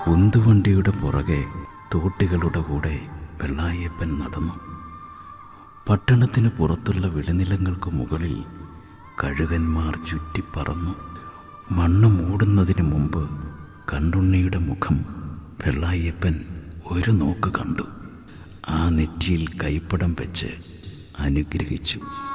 ഉന്തുവണ്ടിയുടെ പുറകെ തോട്ടികളുടെ കൂടെ വെള്ളായപ്പൻ നടന്നു. പട്ടണത്തിന് പുറത്തുള്ള വിളനിലങ്ങൾക്ക് മുകളിൽ കഴുകന്മാർ ചുറ്റിപ്പറന്നു. മണ്ണ് മൂടുന്നതിന് മുമ്പ് കണ്ടുണ്ണിയുടെ മുഖം വെള്ളായപ്പൻ ഒരു നോക്ക് കണ്ടു. ആ നെറ്റിയിൽ കൈപ്പടം വെച്ച് അനുഗ്രഹിച്ചു.